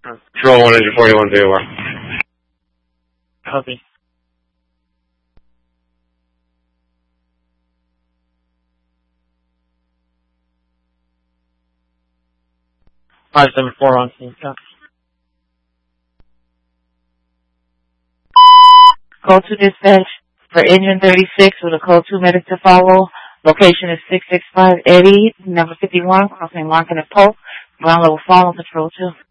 Control 1 engine 41 VOR. Copy. Five 7-4 on scene. Copy. Code 2 dispatch for engine 36 with a code 2 medic to follow. Location is 665 Eddie, number 51, crossing Market and Polk. Ground level follow, control 2.